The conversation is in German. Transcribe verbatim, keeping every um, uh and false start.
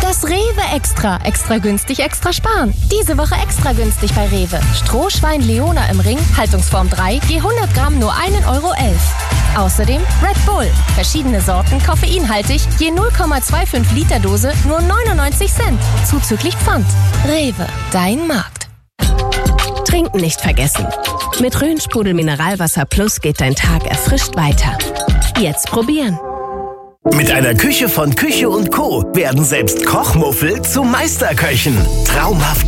Das Rewe Extra. Extra günstig, extra sparen. Diese Woche extra günstig bei Rewe. Strohschwein Leona im Ring, Haltungsform drei, je hundert Gramm nur ein Euro elf. Außerdem Red Bull. Verschiedene Sorten, koffeinhaltig, je null Komma fünfundzwanzig Liter Dose, nur neunundneunzig Cent. Zuzüglich Pfand. Rewe, dein Markt. Trinken nicht vergessen. Mit Rhön-Sprudel Mineralwasser Plus geht dein Tag erfrischt weiter. Jetzt probieren. Mit einer Küche von Küche und Co. werden selbst Kochmuffel zu Meisterköchen. Traumhaft